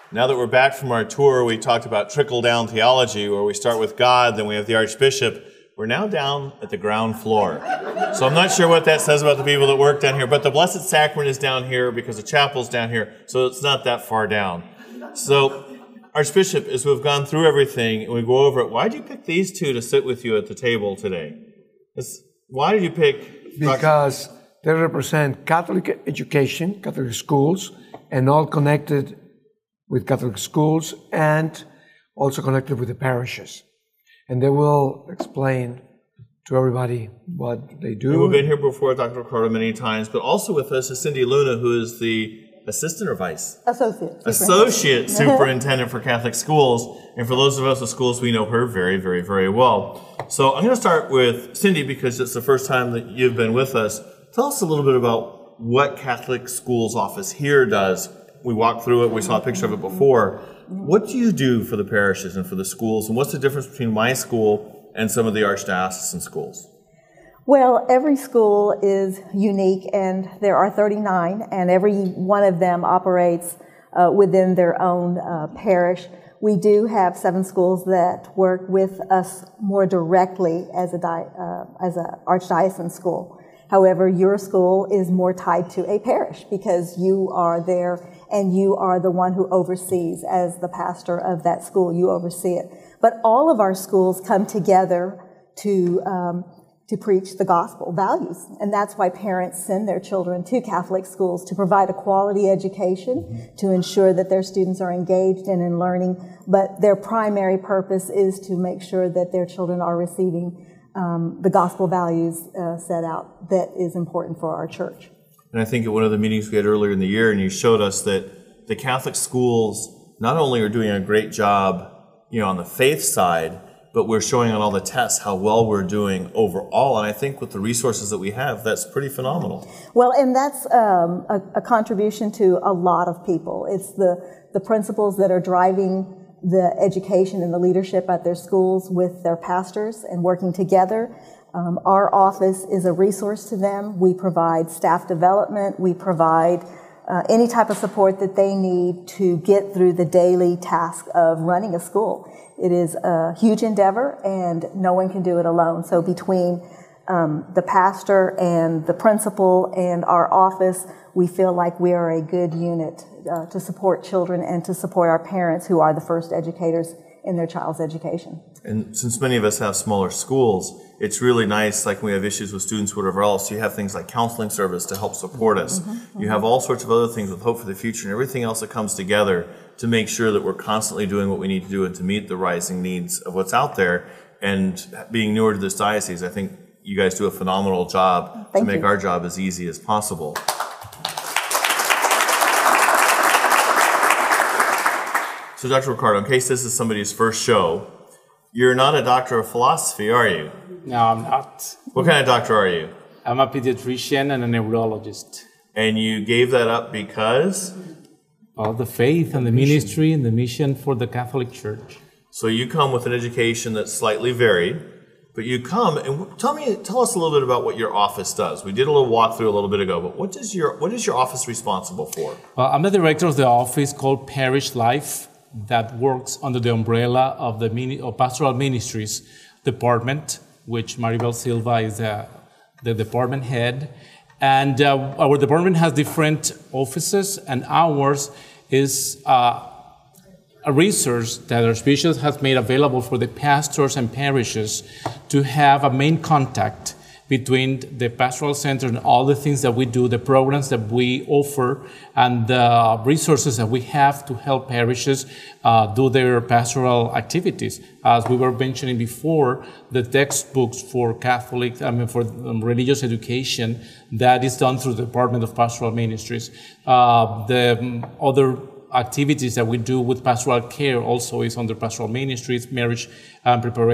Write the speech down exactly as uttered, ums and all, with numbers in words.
Now that we're back from our tour, we talked about trickle-down theology, where we start with God, then we have the Archbishop. We're now down at the ground floor. So I'm not sure what that says about the people that work down here, but the Blessed Sacrament is down here because the chapel's down here, so it's not that far down. So, Archbishop, as we've gone through everything and we go over it, why did you pick these two to sit with you at the table today? It's, why did you pick... Because they represent Catholic education, Catholic schools, and all connected with Catholic schools and also connected with the parishes. And they will explain to everybody what they do. And we've been here before, Doctor Ricardo, many times, but also with us is Cindy Luna, who is the assistant or vice? Associate. Associate Superintendent for Catholic Schools. And for those of us with schools, we know her very, very, very well. So I'm going to start with Cindy because it's the first time that you've been with us. Tell us a little bit about what Catholic Schools Office here does. We walked through it. We saw a picture of it before. What do you do for the parishes and for the schools? And what's the difference between my school and some of the archdiocesan schools? Well, every school is unique, and there are thirty-nine, and every one of them operates uh, within their own uh, parish. We do have seven schools that work with us more directly as a di uh, as an archdiocesan school. However, your school is more tied to a parish because you are there and you are the one who oversees, as the pastor of that school, you oversee it. But all of our schools come together to um, to preach the gospel values. And that's why parents send their children to Catholic schools to provide a quality education, to ensure that their students are engaged and in learning. But their primary purpose is to make sure that their children are receiving um, the gospel values uh, set out that is important for our church. And I think at one of the meetings we had earlier in the year, and you showed us that the Catholic schools not only are doing a great job, you know, on the faith side, but we're showing on all the tests how well we're doing overall. And I think with the resources that we have, that's pretty phenomenal. Well, and that's um, a, a contribution to a lot of people. It's the, the principals that are driving the education and the leadership at their schools with their pastors and working together. Um, our office is a resource to them. We provide staff development. We provide uh, any type of support that they need to get through the daily task of running a school. It is a huge endeavor, and no one can do it alone. So between um, the pastor and the principal and our office, we feel like we are a good unit uh, to support children and to support our parents, who are the first educators in their child's education. And since many of us have smaller schools, it's really nice, like when we have issues with students, whatever else, you have things like counseling service to help support us. Mm-hmm, mm-hmm. You have all sorts of other things with Hope for the Future and everything else that comes together to make sure that we're constantly doing what we need to do and to meet the rising needs of what's out there. And being newer to this diocese, I think you guys do a phenomenal job Thank to make you. our job as easy as possible. So, Doctor Ricardo, in case this is somebody's first show, you're not a doctor of philosophy, are you? No, I'm not. What kind of doctor are you? I'm a pediatrician and a neurologist. And you gave that up because? Well, the faith and the ministry and the mission for the Catholic Church. So you come with an education that's slightly varied, but you come and tell me, tell us a little bit about what your office does. We did a little walkthrough a little bit ago, but what is your what is your office responsible for? Well, I'm the director of the office called Parish Life that works under the umbrella of the Mini, of Pastoral Ministries Department, which Maribel Silva is uh, the department head. And uh, our department has different offices, and ours is uh, a resource that our Archbishop has made available for the pastors and parishes to have a main contact between the pastoral center and all the things that we do, the programs that we offer, and the resources that we have to help parishes uh, do their pastoral activities. As we were mentioning before, the textbooks for Catholic, I mean, for um, religious education, that is done through the Department of Pastoral Ministries. Uh, the um, other activities that we do with pastoral care also is under Pastoral Ministries, marriage and preparation.